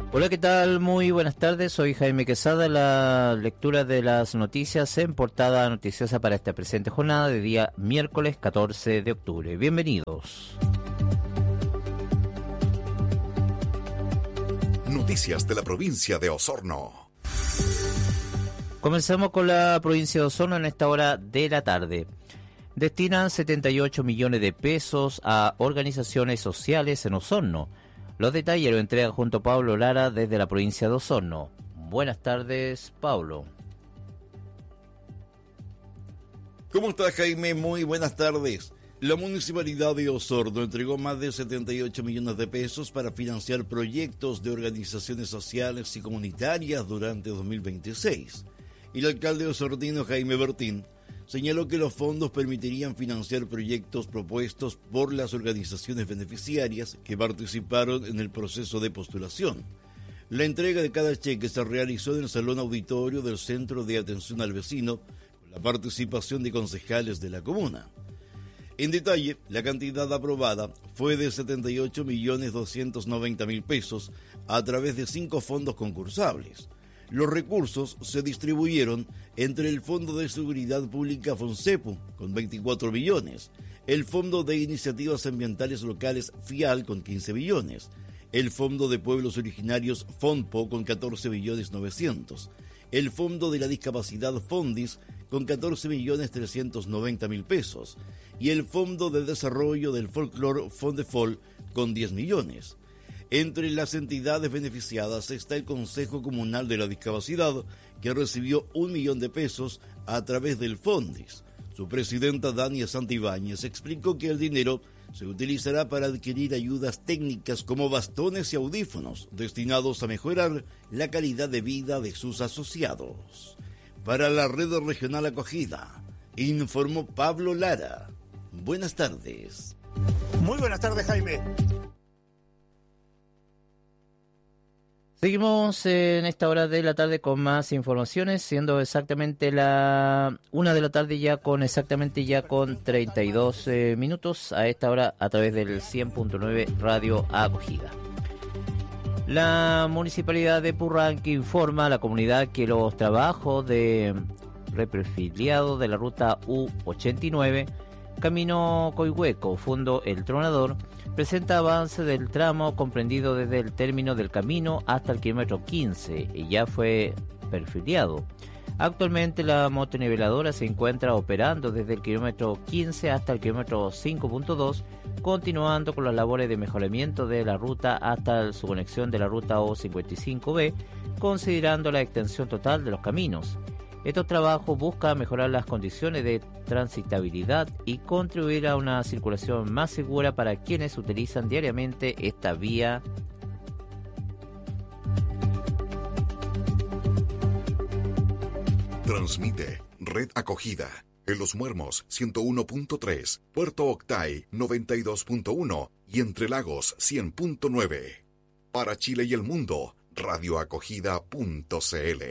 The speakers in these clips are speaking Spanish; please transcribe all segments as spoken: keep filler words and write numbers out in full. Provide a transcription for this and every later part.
Hola, ¿qué tal? Muy buenas tardes, soy Jaime Quesada. La lectura de las noticias en portada noticiosa para esta presente jornada de día miércoles catorce de octubre. Bienvenidos. Noticias de la provincia de Osorno. Comenzamos con la provincia de Osorno en esta hora de la tarde. Destinan setenta y ocho millones de pesos a organizaciones sociales en Osorno. Los detalles lo entrega junto a Pablo Lara desde la provincia de Osorno. Buenas tardes, Pablo. ¿Cómo estás, Jaime? Muy buenas tardes. La Municipalidad de Osorno entregó más de setenta y ocho millones de pesos para financiar proyectos de organizaciones sociales y comunitarias durante dos mil veintiséis. El alcalde osornino Jaime Bertín señaló que los fondos permitirían financiar proyectos propuestos por las organizaciones beneficiarias que participaron en el proceso de postulación. La entrega de cada cheque se realizó en el Salón Auditorio del Centro de Atención al Vecino, con la participación de concejales de la comuna. En detalle, la cantidad aprobada fue de setenta y ocho millones doscientos noventa mil pesos a través de cinco fondos concursables. Los recursos se distribuyeron entre el Fondo de Seguridad Pública FONSEPU, con veinticuatro millones, el Fondo de Iniciativas Ambientales Locales FIAL, con quince millones, el Fondo de Pueblos Originarios FONPO, con catorce millones novecientos, el Fondo de la Discapacidad FONDIS, con catorce millones trescientos noventa mil pesos, y el Fondo de Desarrollo del Folclor FONDEFOL, con diez millones. Entre las entidades beneficiadas está el Consejo Comunal de la Discapacidad, que recibió un millón de pesos a través del FONDIS. Su presidenta, Dania Santibáñez, explicó que el dinero se utilizará para adquirir ayudas técnicas como bastones y audífonos, destinados a mejorar la calidad de vida de sus asociados. Para la Red Regional Acogida, informó Pablo Lara. Buenas tardes. Muy buenas tardes, Jaime. Seguimos en esta hora de la tarde con más informaciones, siendo exactamente la una de la tarde ya con exactamente ya con treinta y dos eh, minutos a esta hora a través del cien punto nueve Radio Acogida. La Municipalidad de Purranque informa a la comunidad que los trabajos de reperfiliado de la ruta U ochenta y nueve, Camino Coihueco, Fundo El Tronador, presenta avance del tramo comprendido desde el término del camino hasta el kilómetro quince y ya fue perfiliado. Actualmente la motoniveladora se encuentra operando desde el kilómetro quince hasta el kilómetro cinco punto dos, continuando con las labores de mejoramiento de la ruta hasta su conexión de la ruta O cincuenta y cinco B, considerando la extensión total de los caminos. Estos trabajos buscan mejorar las condiciones de transitabilidad y contribuir a una circulación más segura para quienes utilizan diariamente esta vía. Transmite Red Acogida en Los Muermos ciento uno punto tres, Puerto Octay noventa y dos punto uno y Entre Lagos cien punto nueve. Para Chile y el mundo, radioacogida punto cl.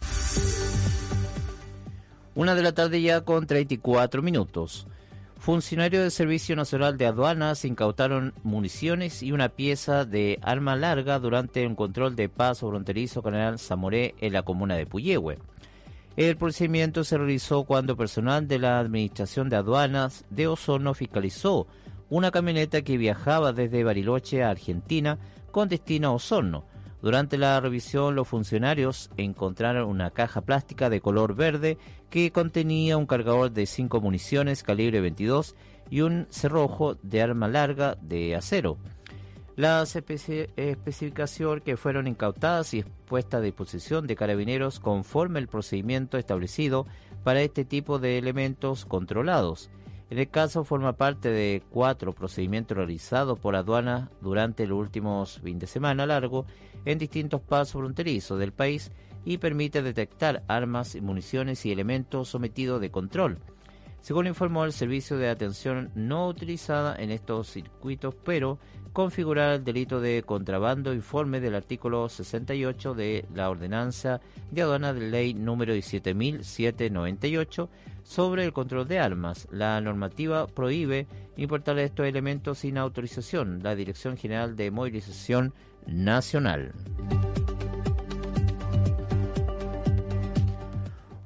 Una de la tarde ya con treinta y cuatro minutos. Funcionarios del Servicio Nacional de Aduanas incautaron municiones y una pieza de arma larga durante un control de paso fronterizo General Zamoré en la comuna de Puyehue. El procedimiento se realizó cuando personal de la Administración de Aduanas de Osorno fiscalizó una camioneta que viajaba desde Bariloche a Argentina con destino a Osorno. Durante la revisión, los funcionarios encontraron una caja plástica de color verde que contenía un cargador de cinco municiones calibre veintidós y un cerrojo de arma larga de acero. Las especi- especificaciones que fueron incautadas y puestas a disposición de carabineros conforme el procedimiento establecido para este tipo de elementos controlados. En el caso forma parte de cuatro procedimientos realizados por aduanas durante los últimos fin de semana largo en distintos pasos fronterizos del país y permite detectar armas, municiones y elementos sometidos de control. Según informó el Servicio de Atención No Utilizada en estos circuitos, pero configurar el delito de contrabando informe del artículo sesenta y ocho de la Ordenanza de Aduana de Ley número diecisiete mil setecientos noventa y ocho sobre el control de armas. La normativa prohíbe importar estos elementos sin autorización. La Dirección General de Movilización Nacional.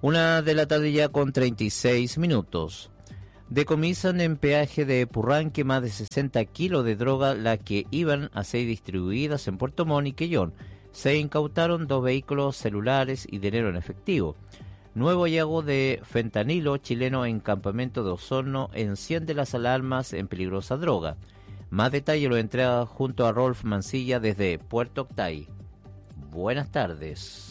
Una de la tarde ya con treinta y seis minutos. Decomisan en peaje de Purranque más de sesenta kilos de droga, las que iban a ser distribuidas en Puerto Montt y Quellón. Se incautaron dos vehículos celulares y dinero en efectivo. Nuevo hallazgo de fentanilo chileno en campamento de Osorno enciende las alarmas en peligrosa droga. Más detalle lo entrega junto a Rolf Mancilla desde Puerto Octay. Buenas tardes.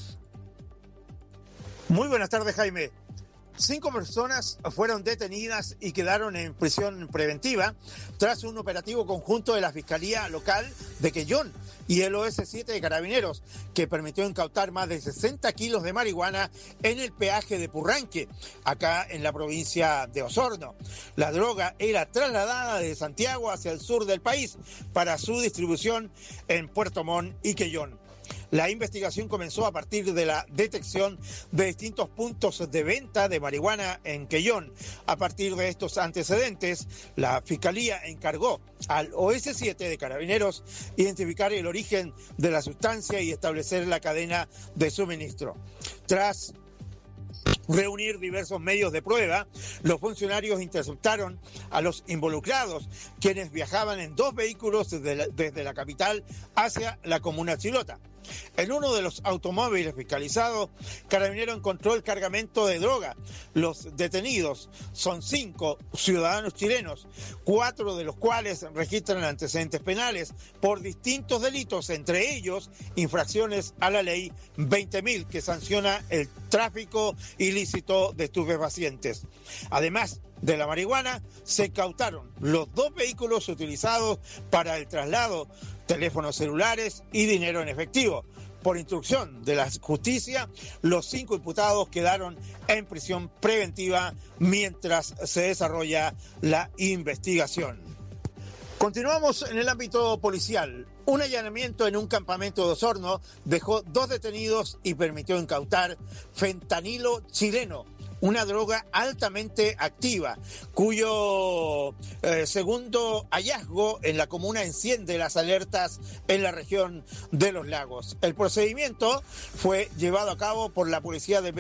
Muy buenas tardes, Jaime. Cinco personas fueron detenidas y quedaron en prisión preventiva tras un operativo conjunto de la Fiscalía Local de Quellón y el O S siete de Carabineros, que permitió incautar más de sesenta kilos de marihuana en el peaje de Purranque, acá en la provincia de Osorno. La droga era trasladada de Santiago hacia el sur del país para su distribución en Puerto Montt y Quellón. La investigación comenzó a partir de la detección de distintos puntos de venta de marihuana en Quellón. A partir de estos antecedentes, la Fiscalía encargó al O S siete de Carabineros identificar el origen de la sustancia y establecer la cadena de suministro. Tras reunir diversos medios de prueba, los funcionarios interceptaron a los involucrados, quienes viajaban en dos vehículos desde la, desde la capital hacia la comuna Chilota. En uno de los automóviles fiscalizados, Carabineros encontró el cargamento de droga. Los detenidos son cinco ciudadanos chilenos, cuatro de los cuales registran antecedentes penales por distintos delitos, entre ellos infracciones a la ley veinte mil, que sanciona el tráfico ilícito de estupefacientes. Además de la marihuana, se incautaron los dos vehículos utilizados para el traslado, teléfonos celulares y dinero en efectivo. Por instrucción de la justicia, los cinco imputados quedaron en prisión preventiva mientras se desarrolla la investigación. Continuamos en el ámbito policial. Un allanamiento en un campamento de Osorno dejó dos detenidos y permitió incautar fentanilo chileno, una droga altamente activa, cuyo eh, segundo hallazgo en la comuna enciende las alertas en la región de los lagos. El procedimiento fue llevado a cabo por la Policía de